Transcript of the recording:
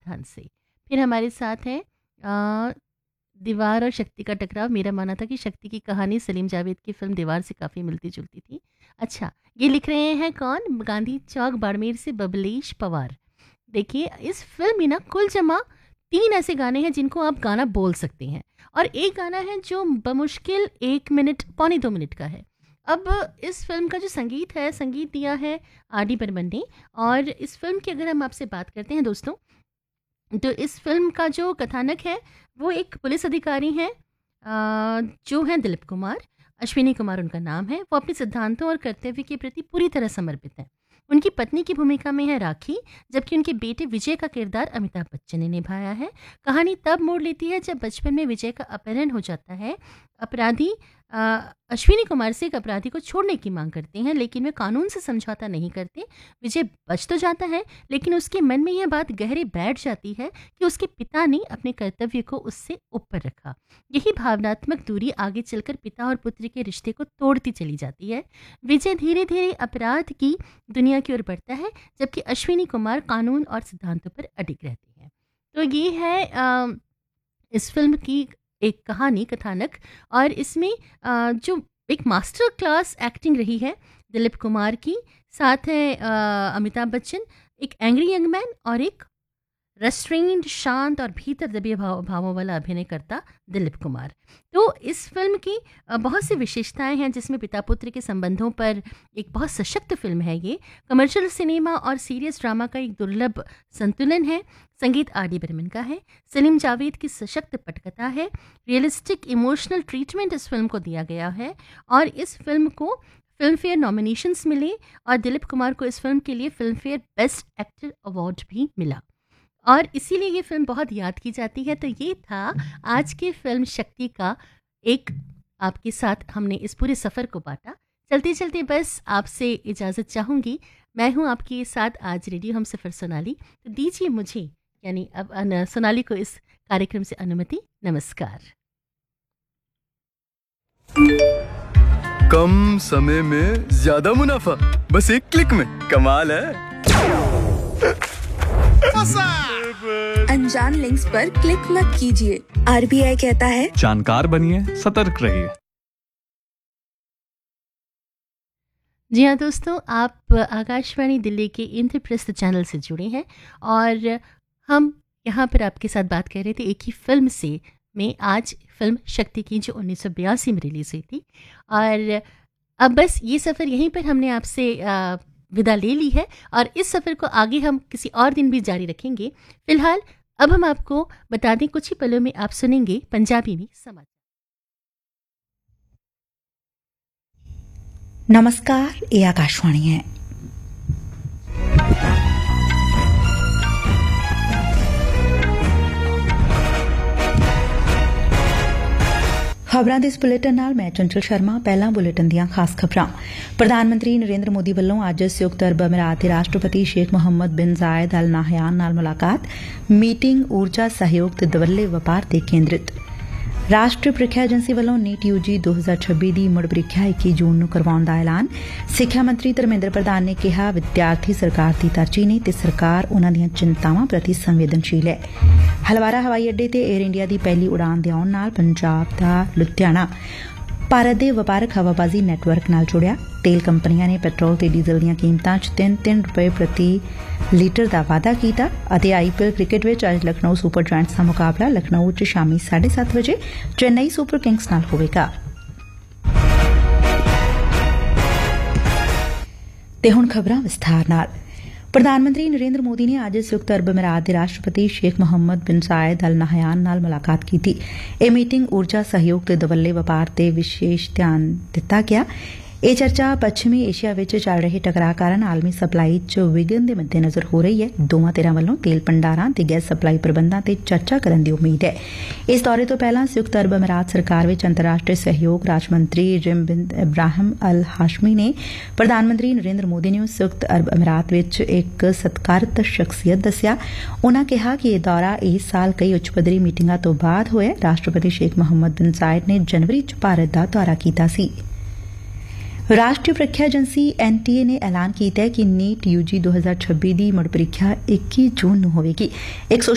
खान से। फिर हमारे साथ हैं दीवार और शक्ति का टकराव। मेरा मानना था कि शक्ति की कहानी सलीम जावेद की फिल्म दीवार से काफ़ी मिलती जुलती थी। अच्छा, ये लिख रहे हैं कौन? गांधी चौक बाड़मेर से बबलेश पवार। देखिए, इस फिल्म में ना कुल जमा 3 ऐसे गाने हैं जिनको आप गाना बोल सकते हैं, और एक गाना है जो बमुश्किल 1 मिनट पौने 2 मिनट का है। अब इस फिल्म का जो संगीत है, संगीत दिया है आर.डी. बर्मन ने। और इस फिल्म की अगर हम आपसे बात करते हैं दोस्तों, तो इस फिल्म का जो कथानक है वो एक पुलिस अधिकारी हैं, जो हैं दिलीप कुमार, अश्विनी कुमार उनका नाम है। वो अपने सिद्धांतों और कर्तव्य के प्रति पूरी तरह समर्पित हैं। उनकी पत्नी की भूमिका में है राखी, जबकि उनके बेटे विजय का किरदार अमिताभ बच्चन ने निभाया है। कहानी तब मोड़ लेती है जब बचपन में विजय का अपहरण हो जाता है। अपराधी अश्विनी कुमार से एक अपराधी को छोड़ने की मांग करते हैं, लेकिन वे कानून से समझौता नहीं करते। विजय बच तो जाता है, लेकिन उसके मन में यह बात गहरे बैठ जाती है कि उसके पिता ने अपने कर्तव्य को उससे ऊपर रखा। यही भावनात्मक दूरी आगे चलकर पिता और पुत्र के रिश्ते को तोड़ती चली जाती है। विजय धीरे धीरे अपराध की दुनिया की ओर बढ़ता है, जबकि अश्विनी कुमार कानून और सिद्धांतों पर अडिग रहती हैं। तो ये है इस फिल्म की एक कहानी, कथानक। और इसमें जो एक मास्टर क्लास एक्टिंग रही है दिलीप कुमार की, साथ है अमिताभ बच्चन, एक एंग्री यंग मैन और एक रेस्ट्रेन्ड, शांत और भीतर दबे भावों वाला अभिनय करता दिलीप कुमार। तो इस फिल्म की बहुत सी विशेषताएं हैं, जिसमें पिता पुत्र के संबंधों पर एक बहुत सशक्त फिल्म है। ये कमर्शियल सिनेमा और सीरियस ड्रामा का एक दुर्लभ संतुलन है। संगीत आर.डी. बर्मन का है। सलीम जावेद की सशक्त पटकथा है। रियलिस्टिक इमोशनल ट्रीटमेंट इस फिल्म को दिया गया है। और इस फिल्म को फिल्म फेयर नॉमिनेशंस मिले, और दिलीप कुमार को इस फिल्म के लिए film fair best actor award भी मिला, और इसीलिए ये फिल्म बहुत याद की जाती है। तो ये था आज की फिल्म शक्ति का एक, आपके साथ हमने इस पूरे सफ़र को बांटा। चलते चलते बस आपसे इजाज़त चाहूँगी। मैं हूँ आपके साथ आज रेडियो हम सफ़र सोनाली। तो दीजिए मुझे, यानी अब सोनाली को, इस कार्यक्रम से अनुमति। नमस्कार। कम समय में ज्यादा मुनाफा, बस एक क्लिक में। कमाल है। अनजान लिंक्स पर क्लिक मत कीजिए। आरबीआई कहता है, जानकार बनिए, सतर्क रहिए। जी हाँ दोस्तों, आप आकाशवाणी दिल्ली के इंद्रप्रस्थ चैनल से जुड़े हैं, और हम यहाँ पर आपके साथ बात कर रहे थे एक ही फिल्म से, में आज फिल्म शक्ति की, जो 1982 में रिलीज़ हुई थी। और अब बस ये सफ़र यहीं पर हमने आपसे विदा ले ली है, और इस सफ़र को आगे हम किसी और दिन भी जारी रखेंगे। फिलहाल अब हम आपको बता दें, कुछ ही पलों में आप सुनेंगे पंजाबी में समाचार। नमस्कार, ये आकाशवाणी है। खबरां दे इस बुलेटिन नाल मैं चंचल शर्मा। पहला बुलेटिन दियां खास खबरां। प्रधानमंत्री नरेंद्र मोदी ਵੱਲੋਂ ਅੱਜ ਸੰਯੁਕਤ ਅਰਬ ਅਮੀਰਾਤ ਦੇ ਰਾਸ਼ਟਰਪਤੀ ਸ਼ੇਖ ਮੁਹੰਮਦ ਬਿਨ ਜ਼ਾਇਦ ਅਲ ਨਾਹयान ਨਾਲ ਮੁਲਾਕਾਤ। ਮੀਟਿੰਗ ਊਰਜਾ ਸਹਿਯੋਗ ਤੇ ਦਵੱਲੇ ਵਪਾਰ ਤੇ ਕੇਂਦਰਿਤ। ਰਾਸ਼ਟਰੀ ਪ੍ਰੀਖਿਆ ਏਜੰਸੀ ਵੱਲੋਂ ਨੀਟ ਯੂਜੀ 2026 ਦੀ ਮੁੜ ਪ੍ਰੀਖਿਆ 21 ਜੂਨ ਨੂੰ ਕਰਵਾਉਣ ਦਾ ਐਲਾਨ। ਸਿੱਖਿਆ ਮੰਤਰੀ ਧਰਮੇਂਦਰ ਪ੍ਰਧਾਨ ਨੇ ਕਿਹਾ, ਵਿਦਿਆਰਥੀ ਸਰਕਾਰ ਦੀ ਤਰਜੀਹ ਨੇ ਤੇ ਸਰਕਾਰ ਉਨ੍ਹਾਂ ਦੀਆਂ ਚਿੰਤਾਵਾਂ ਪ੍ਰਤੀ ਸੰਵੇਦਨਸ਼ੀਲ ਹੈ। ਹਲਵਾਰਾ ਹਵਾਈ ਅੱਡੇ ਤੇ ਏਅਰ ਇੰਡੀਆ ਦੀ ਪਹਿਲੀ ਉਡਾਨ ਦੇ ਆਉਣ ਨਾਲ ਪੰਜਾਬ ਦਾ ਲੁਧਿਆਣਾ ਭਾਰਤ ਦੇ ਵਪਾਰਕ ਹਵਾਬਾਜ਼ੀ ਨੈਟਵਰਕ ਨਾਲ ਜੁੜਿਆ। ਤੇਲ ਕੰਪਨੀਆਂ ਨੇ ਪੈਟਰੋਲ ਤੇ ਡੀਜ਼ਲ ਦੀਆਂ ਕੀਮਤਾਂ 'ਚ 3-3 ਰੁਪਏ ਪ੍ਰਤੀ ਲੀਟਰ ਦਾ ਵਾਧਾ ਕੀਤਾ। ਅਤੇ ਆਈਪੀਐਲ ਕ੍ਰਿਕਟ ਵਿੱਚ ਅੱਜ ਲਖਨਊ ਸੁਪਰ ਜਾਇੰਟਸ ਦਾ ਮੁਕਾਬਲਾ ਲਖਨਊ 'ਚ ਸ਼ਾਮੀ 7:30 ਵਜੇ ਚੇਨਈ ਸੁਪਰ ਕਿੰਗਸ ਨਾਲ ਹੋਵੇਗਾ। ਤੇ ਹੁਣ ਖਬਰਾਂ ਵਿਸਥਾਰ ਨਾਲ। ਪ੍ਰਧਾਨ ਮੰਤਰੀ ਨਰੇਂਦਰ ਮੋਦੀ ਨੇ ਅੱਜ ਸੰਯੁਕਤ ਅਰਬ ਅਮੀਰਾਤ ਦੇ ਰਾਸ਼ਟਰਪਤੀ ਸ਼ੇਖ ਮੁਹੰਮਦ ਬਿਨ ਜ਼ਾਇਦ ਅਲ ਨਾਹयान ਨਾਲ ਮੁਲਾਕਾਤ ਕੀਤੀ। ਇਹ ਮੀਟਿੰਗ ਊਰਜਾ ਸਹਿਯੋਗ ਤੇ ਦਵੱਲੇ ਵਪਾਰ ਤੇ ਵਿਸ਼ੇਸ਼ ਧਿਆਨ ਦਿੱਤਾ ਗਿਆ। ਇਹ ਚਰਚਾ ਪੱਛਮੀ ਏਸ਼ੀਆ ਵਿੱਚ ਚੱਲ ਰਹੇ ਟਕਰਾਅ ਕਾਰਨ ਆਲਮੀ ਸਪਲਾਈ 'ਚ ਵਿਘਨ ਦੇ ਮੱਦੇਨਜ਼ਰ ਹੋ ਰਹੀ ਹੈ। ਦੋਵਾਂ ਧਿਰਾਂ ਵੱਲੋਂ ਤੇਲ ਭੰਡਾਰਾਂ ਤੇ ਗੈਸ ਸਪਲਾਈ ਪ੍ਰਬੰਧਾਂ ਤੇ ਚਰਚਾ ਕਰਨ ਦੀ ਉਮੀਦ ਹੈ। ਇਸ ਦੌਰੇ ਤੋਂ ਪਹਿਲਾਂ ਸੰਯੁਕਤ ਅਰਬ ਅਮੀਰਾਤ ਸਰਕਾਰ ਵਿੱਚ ਅੰਤਰਰਾਸ਼ਟਰੀ ਸਹਿਯੋਗ ਰਾਜ ਮੰਤਰੀ ਰਿਮ ਬਿਨ ਇਬਰਾਹਿਮ ਅਲ ਹਾਸ਼ਮੀ ਨੇ ਪ੍ਰਧਾਨ ਮੰਤਰੀ ਨਰੇਂਦਰ ਮੋਦੀ ਨੂੰ ਸੰਯੁਕਤ ਅਰਬ ਅਮੀਰਾਤ ਵਿੱਚ ਇੱਕ ਸਤਿਕਾਰਤ ਸ਼ਖਸੀਅਤ ਦੱਸਿਆ। ਉਨ੍ਹਾਂ ਕਿਹਾ ਕਿ ਇਹ ਦੌਰਾ ਇਸ ਸਾਲ ਕਈ ਉੱਚ ਪੱਧਰੀ ਮੀਟਿੰਗਾਂ ਤੋਂ ਬਾਅਦ ਹੋਇਆ। ਰਾਸ਼ਟਰਪਤੀ ਸ਼ੇਖ ਮੁਹੰਮਦ ਬਿਨ ਜ਼ਾਇਦ ਨੇ ਜਨਵਰੀ 'ਚ ਭਾਰਤ ਦਾ ਦੌਰਾ ਕੀਤਾ ਸੀ। ਰਾਸ਼ਟਰੀ ਪ੍ਰੀਖਿਆ ਏਜੰਸੀ ਐਨਟੀਏ ਨੇ ਐਲਾਨ ਕੀਤਾ ਹੈ ਕਿ ਨੀਟ ਯੂਜੀ 2026 ਦੀ ਮੁੜ ਪ੍ਰੀਖਿਆ 21 ਜੂਨ ਨੂੰ ਹੋਵੇਗੀ।